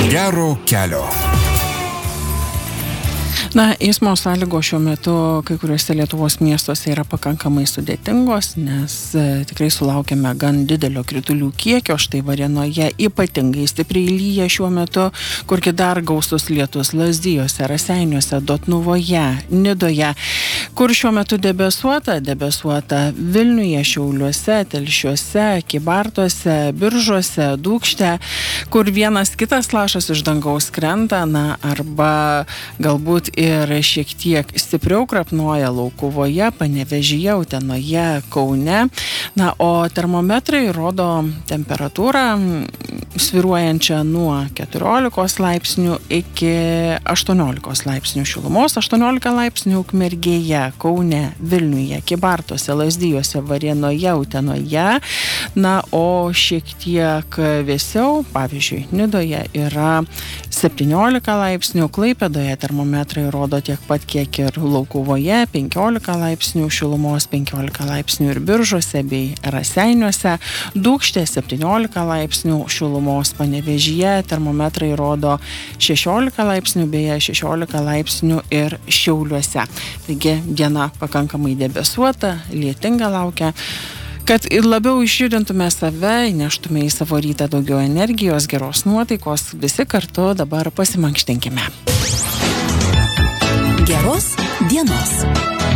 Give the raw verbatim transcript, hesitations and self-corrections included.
Gero kelio. Na, eismo sąlygos šiuo metu kai kuriuose Lietuvos miestuose yra pakankamai sudėtingos, nes e, tikrai sulaukėme gan didelio kritulių kiekio. Štai Varėnoje ypatingai stipriai lyja šiuo metu, kurgi dar gausus lietus Lazdijuose, Raseiniuose, Dotnuvoje, Nidoje, kur šiuo metu debesuota, debesuota Vilniuje, Šiauliuose, Telšiuose, Kybartuose, Biržuose, Dūkšte, kur vienas kitas lašas iš dangaus krenta, na, arba galbūt ir šiek tiek stipriau krapnuoja Laukuvoje, Panevėžyje, Utenoje, Kaune. Na, o termometrai rodo temperatūrą svyruojančią nuo keturiolikos laipsnių iki aštuoniolikos laipsnių šilumos, aštuoniolika laipsnių Ukmergėje, Kaune, Vilniuje, Kybartuose, Lazdijuose, Varėnoje, Utenoje. Na, o šiek tiek vėsiau, pavyzdžiui, Nidoje yra septyniolika laipsnių, Klaipėdoje termometrai rodo tiek pat, kiek ir Laukuvoje, penkiolika laipsnių šilumos, penkiolika laipsnių ir Biržuose bei Raseiniuose, Dūkšte septyniolika laipsnių šilumos, Panevėžyje termometrai rodo šešiolika laipsnių, beje šešiolika laipsnių ir Šiauliuose. Taigi diena pakankamai debesuota, lietinga laukia. Kad ir labiau išjudintume save, įneštume į savo rytą daugiau energijos, geros nuotaikos, visi kartu dabar pasimankštinkime. Geros dienos.